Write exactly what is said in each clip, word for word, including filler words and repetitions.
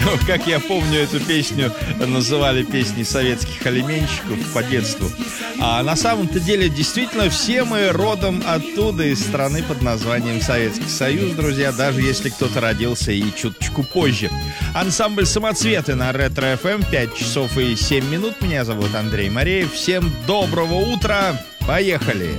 Как я помню, эту песню называли песней советских алименщиков по детству. А на самом-то деле, действительно, все мы родом оттуда, из страны под названием Советский Союз, друзья, даже если кто-то родился и чуточку позже. Ансамбль «Самоцветы» на Ретро-эф эм, пять часов и семь минут. Меня зовут Андрей Мореев. Всем доброго утра. Поехали!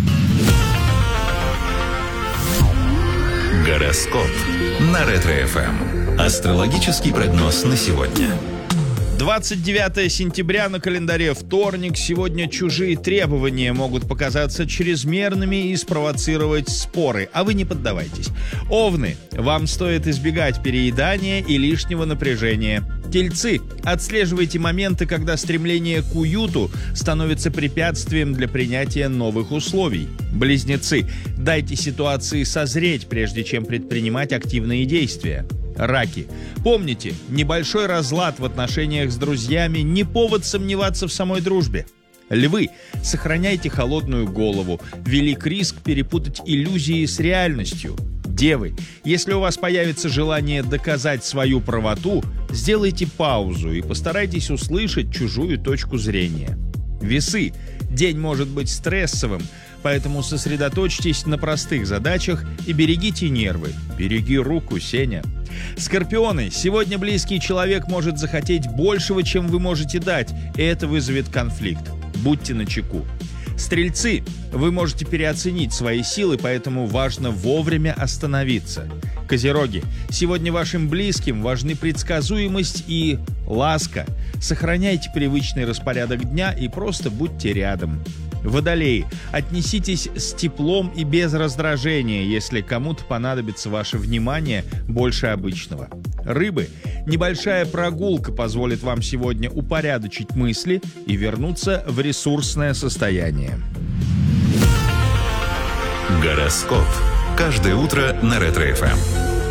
Гороскоп на Ретро-эф эм. Астрологический прогноз на сегодня. двадцать девятое сентября на календаре вторник. Сегодня чужие требования могут показаться чрезмерными и спровоцировать споры, а вы не поддавайтесь. Овны, вам стоит избегать переедания и лишнего напряжения. Тельцы, отслеживайте моменты, когда стремление к уюту становится препятствием для принятия новых условий. Близнецы, дайте ситуации созреть, прежде чем предпринимать активные действия. Раки, помните, небольшой разлад в отношениях с друзьями не повод сомневаться в самой дружбе. Львы, сохраняйте холодную голову, велик риск перепутать иллюзии с реальностью. Девы, если у вас появится желание доказать свою правоту, сделайте паузу и постарайтесь услышать чужую точку зрения. Весы, день может быть стрессовым, поэтому сосредоточьтесь на простых задачах и берегите нервы. Береги руку, Сеня. Скорпионы, сегодня близкий человек может захотеть большего, чем вы можете дать, и это вызовет конфликт. Будьте начеку. Стрельцы, вы можете переоценить свои силы, поэтому важно вовремя остановиться. Козероги, сегодня вашим близким важны предсказуемость и ласка. Сохраняйте привычный распорядок дня и просто будьте рядом. Водолеи, отнеситесь с теплом и без раздражения, если кому-то понадобится ваше внимание больше обычного. Рыбы, небольшая прогулка позволит вам сегодня упорядочить мысли и вернуться в ресурсное состояние. Гороскоп. Каждое утро на Ретро-эф эм.